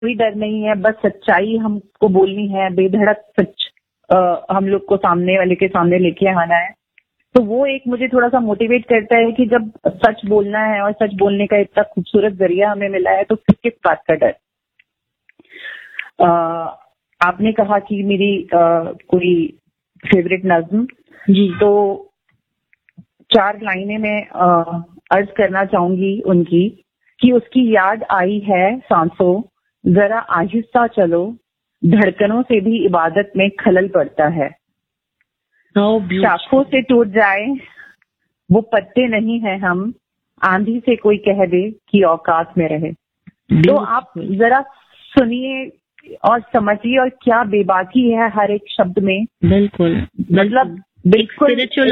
कोई डर नहीं है, बस सच्चाई हमको बोलनी है, बेधड़क सच हम लोग को सामने वाले के सामने लेके आना है। तो वो एक मुझे थोड़ा सा मोटिवेट करता है कि जब सच बोलना है और सच बोलने का इतना खूबसूरत जरिया हमें मिला है तो फिर किस बात का डर। आपने कहा कि मेरी कोई फेवरेट नज्म जी, तो 4 लाइनें मैं अर्ज करना चाहूंगी उनकी कि उसकी याद आई है सांसों, जरा आहिस्ता चलो, धड़कनों से भी इबादत में खलल पड़ता है। शाखों से टूट जाए वो पत्ते नहीं है हम, आंधी से कोई कह दे कि औकात में रहे। तो आप जरा सुनिए और समझिए और क्या बेबाकी है हर एक शब्द में। बिल्कुल, मतलब बिल्कुल